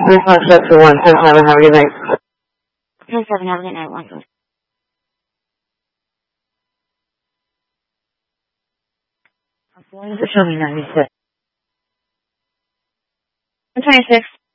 157, have a good night. 10-7, have a good night. 1. 4, show me 96. 126.